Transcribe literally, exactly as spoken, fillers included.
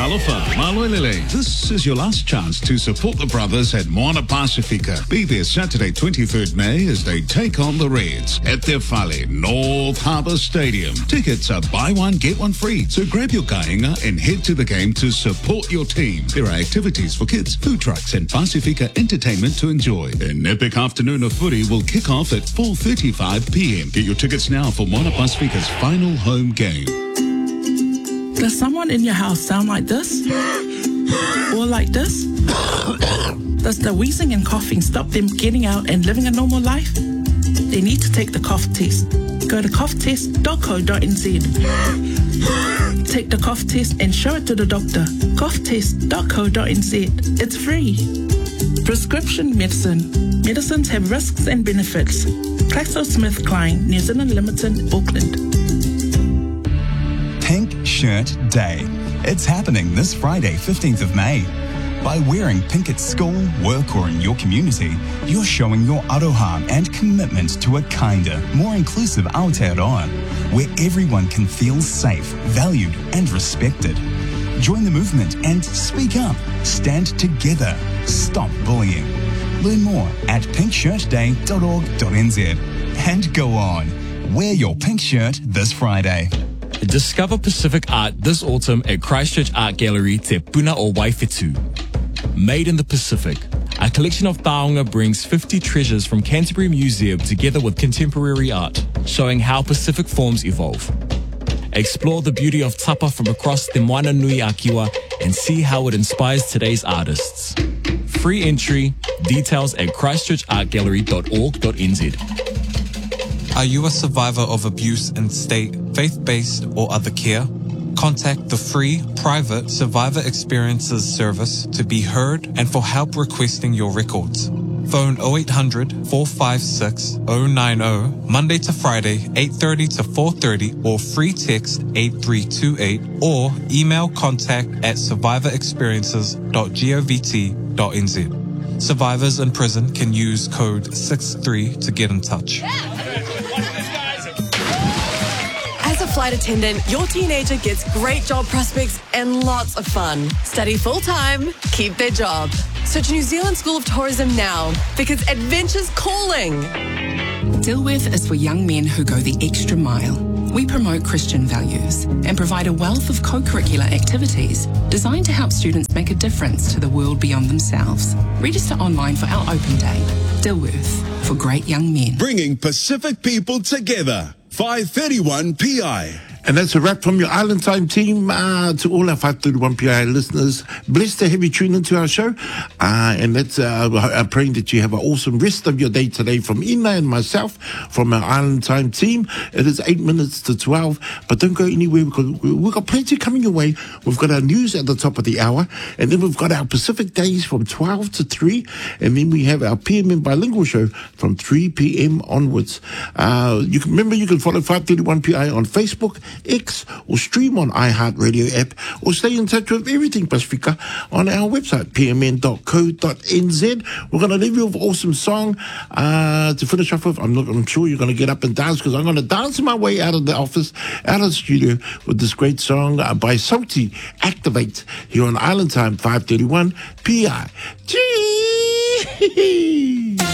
Talofa, Maloelele. This is your last chance to support the brothers at Moana Pacifica. Be there Saturday, twenty-third May, as they take on the Reds at their Fale North Harbour Stadium. Tickets are buy one, get one free. So grab your kainga and head to the game to support your team. There are activities for kids, food trucks, and Pacifica entertainment to enjoy. An epic afternoon of footy will kick off at four thirty-five p.m. Get your tickets now for Moana Pacifica's final home game. Does someone in your house sound like this? Or like this? Does the wheezing and coughing stop them getting out and living a normal life? They need to take the cough test. Go to cough test dot co dot n z. Take the cough test and show it to the doctor. cough test dot co dot n z. It's free. Prescription medicine. Medicines have risks and benefits. GlaxoSmithKline, New Zealand Limited, Auckland. Pink Shirt Day. It's happening this Friday, fifteenth of May. By wearing pink at school, work or in your community, you're showing your aroha and commitment to a kinder, more inclusive Aotearoa, where everyone can feel safe, valued and respected. Join the movement and speak up. Stand together. Stop bullying. Learn more at pink shirt day dot org dot n z. And go on. Wear your pink shirt this Friday. Discover Pacific art this autumn at Christchurch Art Gallery Te Puna o Waifetu. Made in the Pacific, a collection of taonga brings fifty treasures from Canterbury Museum together with contemporary art, showing how Pacific forms evolve. Explore the beauty of tapa from across Te Moana Nui a Kiwa and see how it inspires today's artists. Free entry, details at christchurch art gallery dot org dot n z. Are you a survivor of abuse in state, faith-based, or other care? Contact the free, private Survivor Experiences service to be heard and for help requesting your records. Phone oh eight hundred, four five six, oh nine oh, Monday to Friday, eight thirty to four thirty, or free text eight three two eight, or email contact at survivor experiences dot govt dot n z. Survivors in prison can use code six three to get in touch. As a flight attendant, your teenager gets great job prospects and lots of fun. Study full-time, keep their job. Search New Zealand School of Tourism now, because adventure's calling. Dilworth is for young men who go the extra mile. We promote Christian values and provide a wealth of co-curricular activities designed to help students make a difference to the world beyond themselves. Register online for our open day. Dilworth, for great young men. Bringing Pacific people together. five thirty-one P I. And that's a wrap from your Island Time team. Uh, to all our five thirty-one P I listeners, blessed to have you tune into our show. Uh, and that's uh, I'm praying that you have an awesome rest of your day today from Ina and myself, from our Island Time team. It is eight minutes to twelve, but don't go anywhere because we've got plenty coming your way. We've got our news at the top of the hour, and then we've got our Pacific days from twelve to three, and then we have our P M M bilingual show from three p.m. onwards. Uh, you can remember you can follow five thirty-one P I on Facebook, X, or stream on iHeartRadio app, or stay in touch with everything Pacifica on our website, p m n dot co dot n z. We're going to leave you with an awesome song uh, to finish off with. I'm not. I'm sure you're going to get up and dance, because I'm going to dance my way out of the office, out of the studio, with this great song uh, by Salty, Activate, here on Island Time five thirty-one P I. Gee!